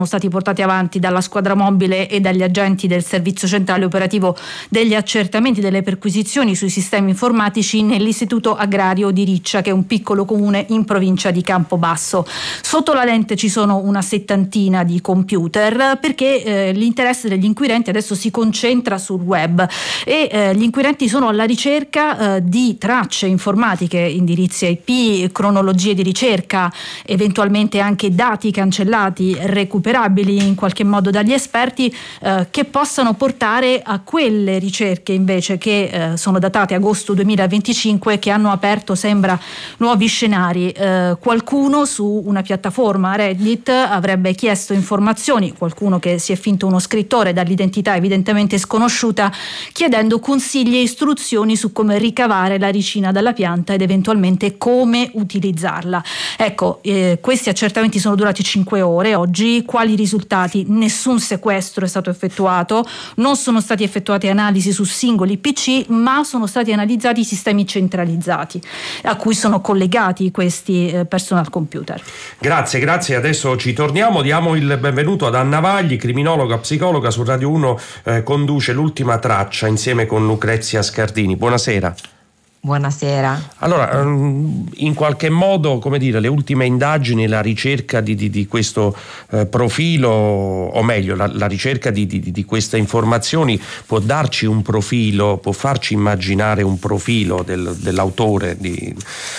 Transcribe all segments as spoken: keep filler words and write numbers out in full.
stati portati avanti dalla squadra mobile e dagli agenti del servizio centrale operativo degli accertamenti delle perquisizioni sui sistemi informatici nell'istituto agrario di Riccia, che è un piccolo comune in provincia di Campobasso. Sotto la lente ci sono una settantina di computer, perché eh, l'interesse degli inquirenti adesso si concentra sul web e eh, gli inquirenti sono alla ricerca eh, di tracce informatiche, indirizzi I P, cronologie di ricerca, eventualmente anche dati cancellati, recuperati in qualche modo dagli esperti, eh, che possano portare a quelle ricerche invece che eh, sono datate agosto duemilaventicinque, che hanno aperto, sembra, nuovi scenari. Eh, qualcuno su una piattaforma Reddit avrebbe chiesto informazioni, qualcuno che si è finto uno scrittore dall'identità evidentemente sconosciuta, chiedendo consigli e istruzioni su come ricavare la ricina dalla pianta ed eventualmente come utilizzarla. Ecco, eh, questi accertamenti sono durati cinque ore oggi. Quali risultati? Nessun sequestro è stato effettuato, non sono stati effettuate analisi su singoli P C, ma sono stati analizzati i sistemi centralizzati a cui sono collegati questi eh, personal computer. Grazie, grazie. Adesso ci torniamo, diamo il benvenuto ad Anna Vagli, criminologa, psicologa. Su Radio uno eh, conduce L'ultima traccia insieme con Lucrezia Scardini. Buonasera. Buonasera. Allora, in qualche modo, come dire, le ultime indagini, la ricerca di, di, di questo eh, profilo, o meglio, la, la ricerca di, di, di queste informazioni può darci un profilo, può farci immaginare un profilo del, dell'autore di,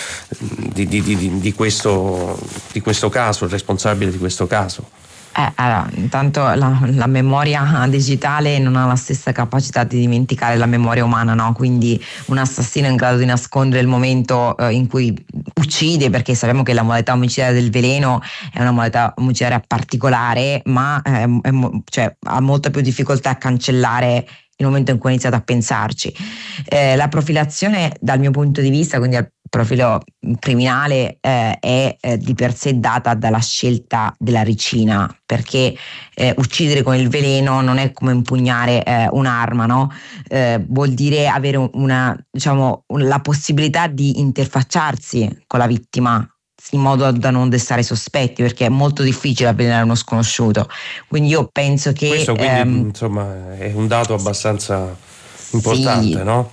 di, di, di, di, questo, di questo caso, il responsabile di questo caso? Eh, allora, intanto la, la memoria digitale non ha la stessa capacità di dimenticare la memoria umana, no? Quindi un assassino è in grado di nascondere il momento eh, in cui uccide, perché sappiamo che la modalità omicidiaria del veleno è una modalità omicidiaria particolare, ma eh, è, cioè, ha molta più difficoltà a cancellare il momento in cui ha iniziato a pensarci. Eh, la profilazione, dal mio punto di vista, quindi al profilo criminale, eh, è eh, di per sé data dalla scelta della ricina, perché eh, uccidere con il veleno non è come impugnare eh, un'arma, no? Eh, vuol dire avere una, diciamo, un, la possibilità di interfacciarsi con la vittima in modo da non destare sospetti, perché è molto difficile avvelenare uno sconosciuto. Quindi io penso che questo quindi ehm, insomma è un dato abbastanza importante, sì, no?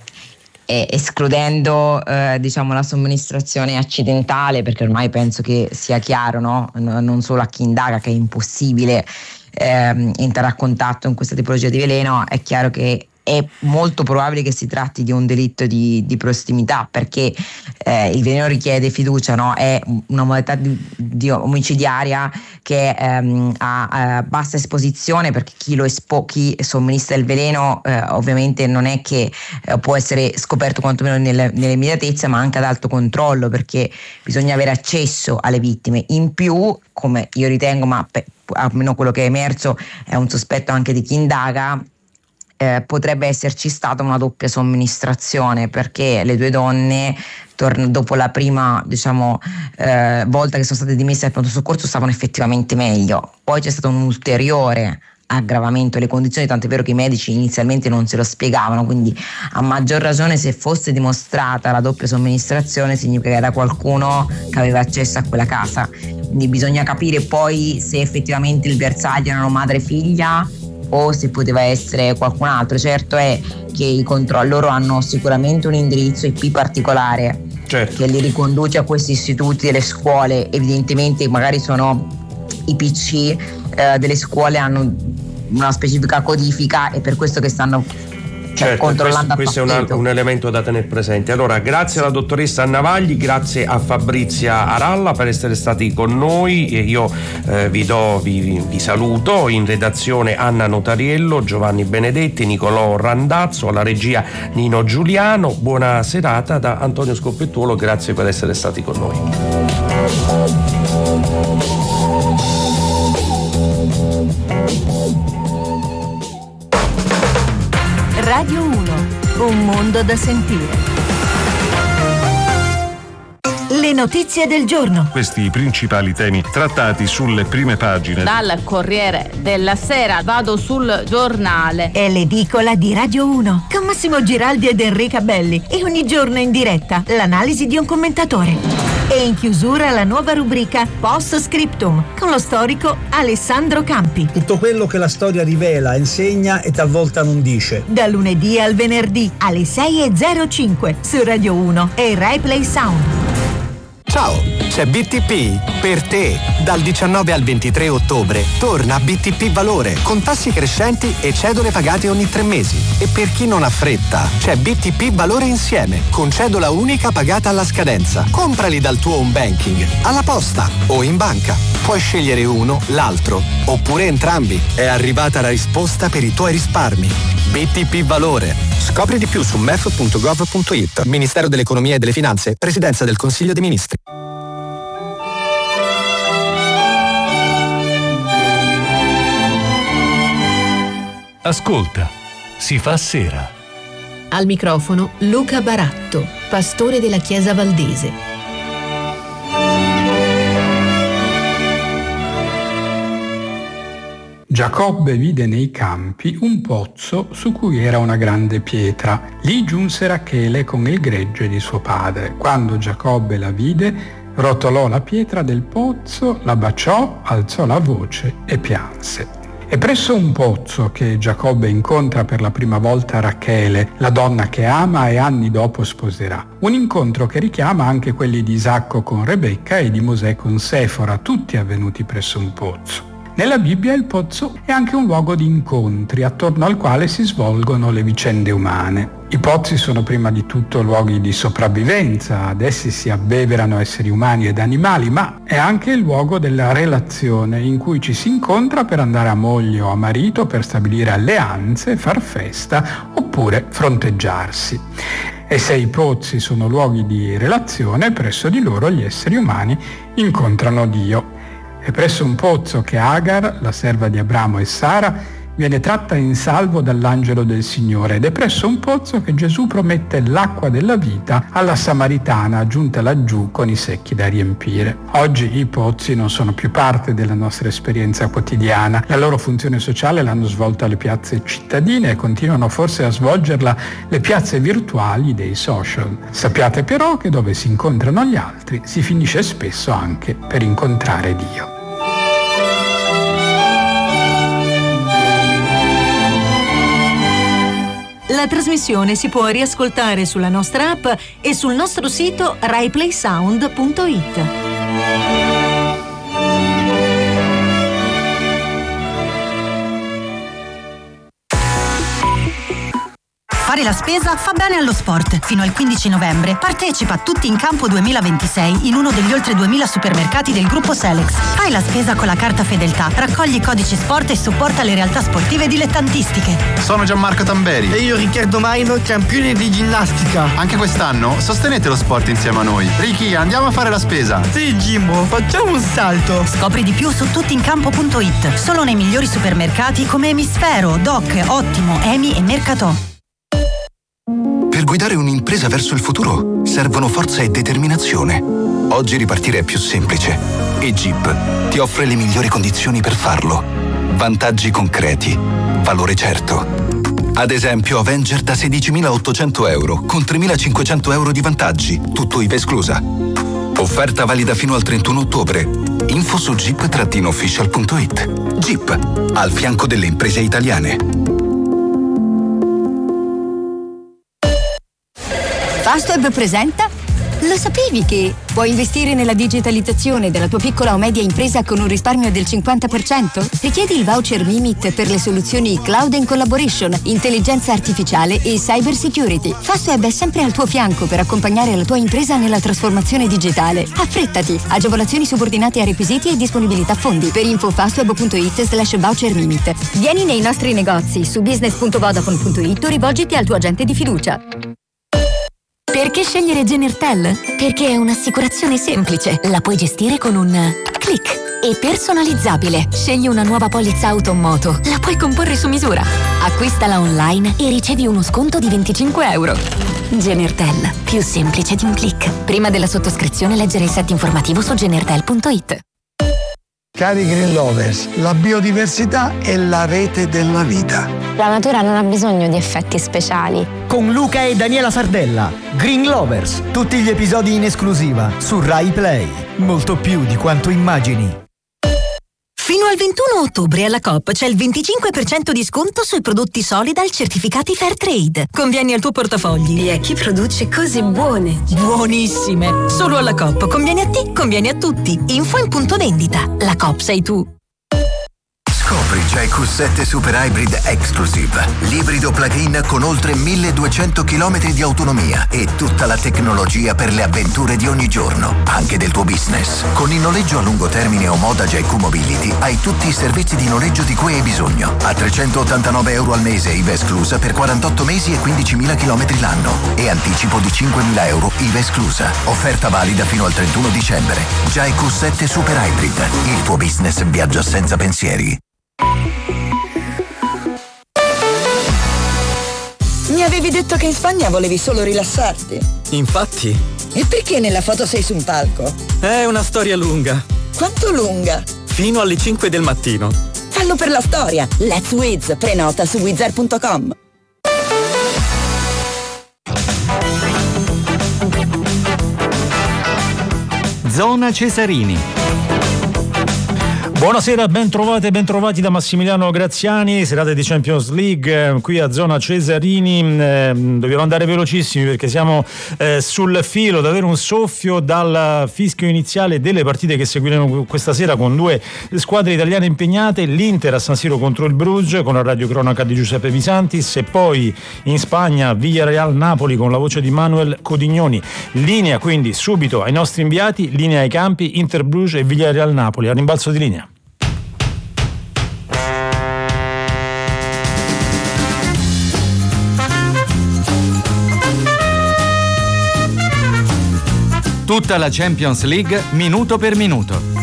Escludendo eh, diciamo la somministrazione accidentale, perché ormai penso che sia chiaro, no? Non solo a chi indaga che è impossibile eh, entrare a contatto in questa tipologia di veleno, è chiaro che è molto probabile che si tratti di un delitto di, di prossimità, perché eh, il veleno richiede fiducia, no? È una modalità di, di omicidiaria che ehm, ha eh, bassa esposizione, perché chi lo espo- chi somministra il veleno eh, ovviamente non è che eh, può essere scoperto quantomeno nel, nell'immediatezza, ma anche ad alto controllo, perché bisogna avere accesso alle vittime. In più, come io ritengo, ma pe- almeno quello che è emerso è un sospetto anche di chi indaga, Eh, potrebbe esserci stata una doppia somministrazione, perché le due donne tor- dopo la prima diciamo eh, volta che sono state dimesse dal pronto soccorso stavano effettivamente meglio, poi c'è stato un ulteriore aggravamento delle condizioni, tant'è vero che i medici inizialmente non se lo spiegavano, quindi a maggior ragione se fosse dimostrata la doppia somministrazione significa che era qualcuno che aveva accesso a quella casa. Quindi bisogna capire poi se effettivamente il bersaglio erano madre e figlia o se poteva essere qualcun altro. Certo è che i controlli loro hanno sicuramente un indirizzo I P particolare, certo, che li riconduce a questi istituti delle scuole. Evidentemente magari sono i P C eh, delle scuole hanno una specifica codifica, e per questo che stanno certo, controllando. Questo, questo è un, un elemento da tenere presente. Allora, grazie alla dottoressa Anna Vagli, grazie a Fabrizia Aralla per essere stati con noi. E io eh, vi do vi, vi saluto. In redazione Anna Notariello, Giovanni Benedetti, Nicolò Randazzo, alla regia Nino Giuliano. Buona serata da Antonio Scoppettuolo, grazie per essere stati con noi. Radio uno, un mondo da sentire. Le notizie del giorno. Questi i principali temi trattati sulle prime pagine. Dal Corriere della Sera vado sul Giornale. È l'edicola di Radio uno con Massimo Giraldi ed Enrica Belli, e ogni giorno in diretta l'analisi di un commentatore. E in chiusura la nuova rubrica Post Scriptum con lo storico Alessandro Campi. Tutto quello che la storia rivela, insegna e talvolta non dice. Da lunedì al venerdì alle sei e zero cinque su Radio uno e Rai Play Sound. Ciao, c'è B T P per te. Dal diciannove al ventitré ottobre torna B T P Valore con tassi crescenti e cedole pagate ogni tre mesi. E per chi non ha fretta, c'è B T P Valore Insieme con cedola unica pagata alla scadenza. Comprali dal tuo home banking, alla posta o in banca. Puoi scegliere uno, l'altro oppure entrambi. È arrivata la risposta per i tuoi risparmi. B T P Valore. Scopri di più su m e f punto gov punto i t. Ministero dell'Economia e delle Finanze, Presidenza del Consiglio dei Ministri. Ascolta, si fa sera. Al microfono Luca Baratto, pastore della Chiesa Valdese. Giacobbe vide nei campi un pozzo su cui era una grande pietra. Lì giunse Rachele con il gregge di suo padre. Quando Giacobbe la vide, rotolò la pietra del pozzo, la baciò, alzò la voce e pianse. È presso un pozzo che Giacobbe incontra per la prima volta Rachele, la donna che ama e anni dopo sposerà. Un incontro che richiama anche quelli di Isacco con Rebecca e di Mosè con Sefora, tutti avvenuti presso un pozzo. Nella Bibbia il pozzo è anche un luogo di incontri attorno al quale si svolgono le vicende umane. I pozzi sono prima di tutto luoghi di sopravvivenza, ad essi si abbeverano esseri umani ed animali, ma è anche il luogo della relazione in cui ci si incontra per andare a moglie o a marito, per stabilire alleanze, far festa oppure fronteggiarsi. E se i pozzi sono luoghi di relazione, presso di loro gli esseri umani incontrano Dio. È presso un pozzo che Agar, la serva di Abramo e Sara, viene tratta in salvo dall'angelo del Signore, ed è presso un pozzo che Gesù promette l'acqua della vita alla Samaritana giunta laggiù con i secchi da riempire. Oggi i pozzi non sono più parte della nostra esperienza quotidiana. La loro funzione sociale l'hanno svolta le piazze cittadine e continuano forse a svolgerla le piazze virtuali dei social. Sappiate però che dove si incontrano gli altri si finisce spesso anche per incontrare Dio. La trasmissione si può riascoltare sulla nostra app e sul nostro sito rai play sound punto i t. Fare la spesa fa bene allo sport. Fino al quindici novembre partecipa a Tutti in Campo duemilaventisei in uno degli oltre duemila supermercati del gruppo Selex. Fai la spesa con la carta Fedeltà, raccogli i codici sport e supporta le realtà sportive dilettantistiche. Sono Gianmarco Tamberi. E io Riccardo Maino, campione di ginnastica. Anche quest'anno sostenete lo sport insieme a noi. Ricky, andiamo a fare la spesa. Sì, Jimbo, facciamo un salto. Scopri di più su tuttincampo punto i t. Solo nei migliori supermercati come Emisfero, Doc, Ottimo, Emi e Mercatò. Per guidare un'impresa verso il futuro servono forza e determinazione. Oggi ripartire è più semplice e Jeep ti offre le migliori condizioni per farlo. Vantaggi concreti, valore certo. Ad esempio Avenger da sedicimilaottocento euro con tremilacinquecento euro di vantaggi, tutto I V A esclusa. Offerta valida fino al trentuno ottobre. Info su jeep official punto i t. Jeep, al fianco delle imprese italiane. Fastweb presenta? Lo sapevi che puoi investire nella digitalizzazione della tua piccola o media impresa con un risparmio del cinquanta per cento? Richiedi il voucher Mimit per le soluzioni Cloud and Collaboration, intelligenza artificiale e cyber security. Fastweb è sempre al tuo fianco per accompagnare la tua impresa nella trasformazione digitale. Affrettati! Agevolazioni subordinate a requisiti e disponibilità fondi. Per info fastweb punto i t slash voucher Mimit. Vieni nei nostri negozi su business punto vodafone punto i t o rivolgiti al tuo agente di fiducia. Perché scegliere Genertel? Perché è un'assicurazione semplice. La puoi gestire con un click e personalizzabile. Scegli una nuova polizza auto o moto. La puoi comporre su misura. Acquistala online e ricevi uno sconto di venticinque euro. Genertel, più semplice di un click. Prima della sottoscrizione leggere il set informativo su genertel punto i t. Cari Green Lovers, la biodiversità è la rete della vita. La natura non ha bisogno di effetti speciali. Con Luca e Daniela Sardella, Green Lovers, tutti gli episodi in esclusiva su Rai Play. Molto più di quanto immagini. Fino al ventuno ottobre alla Coop c'è il venticinque per cento di sconto sui prodotti Solidal certificati Fairtrade. Convieni al tuo portafogli e a chi produce cose buone. Buonissime! Solo alla Coop. Conviene a te, conviene a tutti. Info in punto vendita. La Coop sei tu. Scopri J Q sette Super Hybrid Exclusive, l'ibrido plug-in con oltre milleduecento chilometri di autonomia e tutta la tecnologia per le avventure di ogni giorno, anche del tuo business. Con il noleggio a lungo termine o moda J Q Mobility hai tutti i servizi di noleggio di cui hai bisogno, a trecentottantanove euro al mese I V A esclusa per quarantotto mesi e quindicimila chilometri l'anno e anticipo di cinquemila euro I V A esclusa. Offerta valida fino al trentuno dicembre. J Q sette Super Hybrid, il tuo business viaggia senza pensieri. Mi avevi detto che in Spagna volevi solo rilassarti. Infatti. E perché nella foto sei su un palco? È una storia lunga. Quanto lunga? Fino alle cinque del mattino. Fallo per la storia. Let's Wiz. Prenota su wizz punto com. Zona Cesarini. Buonasera, ben trovate e ben trovati da Massimiliano Graziani, serate di Champions League eh, qui a Zona Cesarini. Eh, dobbiamo andare velocissimi perché siamo eh, sul filo ad avere un soffio dal fischio iniziale delle partite che seguiranno questa sera con due squadre italiane impegnate, l'Inter a San Siro contro il Bruges con la radiocronaca di Giuseppe Pisantis e poi in Spagna Villarreal Napoli con la voce di Manuel Codignoni. Linea quindi subito ai nostri inviati, linea ai campi, Inter Bruges e Villarreal Napoli, a rimbalzo di linea. Tutta la Champions League minuto per minuto.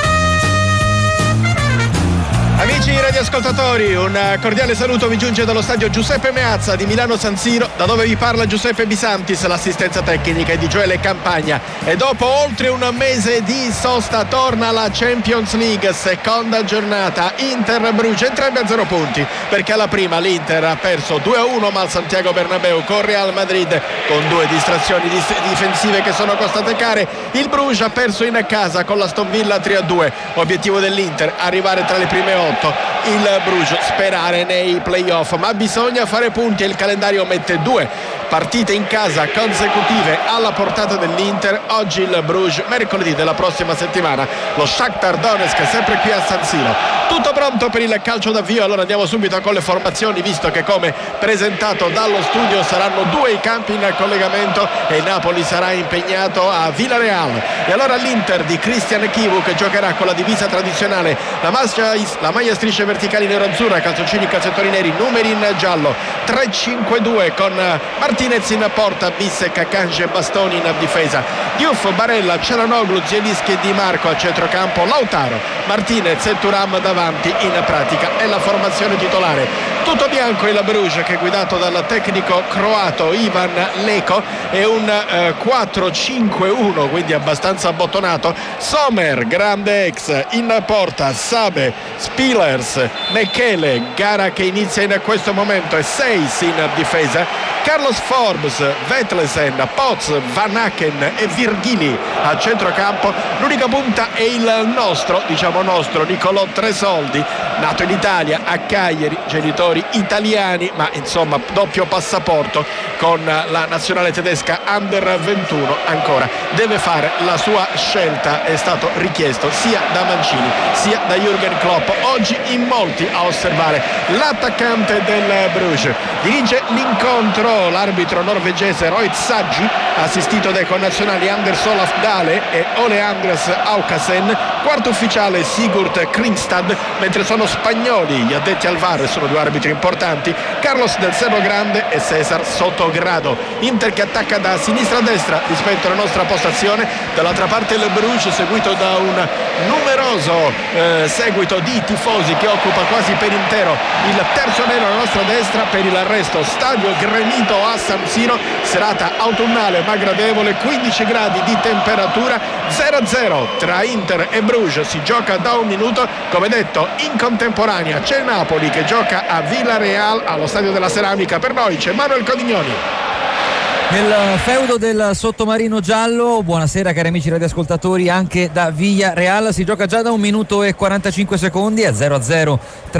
Amici radioascoltatori, un cordiale saluto vi giunge dallo stadio Giuseppe Meazza di Milano San Siro, da dove vi parla Giuseppe Bisantis, l'assistenza tecnica è di Gioele Campagna. E dopo oltre un mese di sosta torna la Champions League, seconda giornata, Inter Bruges, entrambi a zero punti, perché alla prima l'Inter ha perso due a uno ma al Santiago Bernabéu con Real Madrid, con due distrazioni difensive che sono costate care. Il Bruges ha perso in casa con l'Aston Villa tre a due, obiettivo dell'Inter arrivare tra le prime otto, il Bruges sperare nei playoff, ma bisogna fare punti e il calendario mette due partite in casa consecutive alla portata dell'Inter. Oggi il Bruges, mercoledì della prossima settimana lo Shakhtar Donetsk sempre qui a San Siro. Tutto pronto per il calcio d'avvio, allora andiamo subito con le formazioni, visto che come presentato dallo studio saranno due i campi in collegamento e Napoli sarà impegnato a Villarreal. E allora l'Inter di Christian Chivu che giocherà con la divisa tradizionale, la maglia, la maglia strisce verticali nero-azzurra, calzoncini, calzettoni neri, numeri in giallo, tre cinque due con Martinez in porta, Bissek, Akanji e Bastoni in difesa, Diouf, Barella, Cialanoglu, Zielinski e Di Marco a centrocampo, Lautaro, Martinez e Thuram davanti, in pratica è la formazione titolare. Tutto bianco il Bruges che è guidato dal tecnico croato Ivan Leko, è un eh, quattro cinque uno, quindi abbastanza abbottonato. Sommer, grande ex, in porta, Sabe, Spillers, Mechele, gara che inizia in questo momento, e Seis in difesa, Carlos Forbes, Vetlesen, Potts, Van Aken e Virgili a centrocampo. L'unica punta è il nostro, diciamo nostro, Nicolò Tresoldi, nato in Italia, a Cagliari, genitori italiani, ma insomma doppio passaporto con la nazionale tedesca under ventuno. Ancora deve fare la sua scelta, è stato richiesto sia da Mancini sia da Jürgen Klopp. Oggi in molti a osservare l'attaccante del Bruges. Dirige l'incontro l'arbitro norvegese Roy Saggi, assistito dai connazionali Anders Olaf Dale e Ole Andres Aukasen. Quarto ufficiale Sigurd Kringstad, mentre sono spagnoli gli addetti al V A R, sono due arbitri importanti, Carlos del Cerro Grande e Cesar Sottogrado. Inter che attacca da sinistra a destra rispetto alla nostra postazione, dall'altra parte il Bruges seguito da un numeroso eh, seguito di tifosi che occupa quasi per intero il terzo nero alla nostra destra. Per il resto stadio gremito a San Siro, serata autunnale ma gradevole, quindici gradi di temperatura, zero a zero tra Inter e Bruges, si gioca da un minuto. Come detto, in contemporanea c'è il Napoli che gioca a Villarreal allo Stadio della Ceramica. Per noi c'è Manuel Codignoni. Nel feudo del sottomarino giallo, buonasera cari amici radioascoltatori, anche da Villarreal si gioca già da un minuto e quarantacinque secondi, a zero a zero tra